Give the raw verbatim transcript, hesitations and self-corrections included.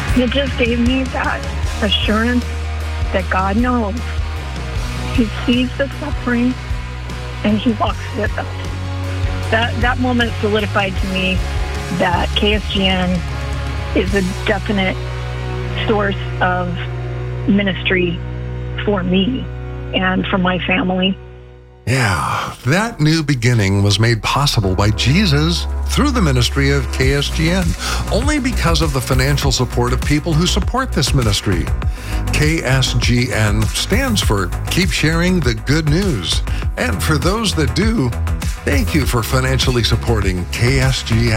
It just gave me that assurance that God knows. He sees the suffering and he walks with us. That that moment solidified to me that K S G N is a definite source of ministry for me and for my family. Yeah, that new beginning was made possible by Jesus through the ministry of K S G N, only because of the financial support of people who support this ministry. K S G N stands for Keep Sharing the Good News. And for those that do, thank you for financially supporting K S G N.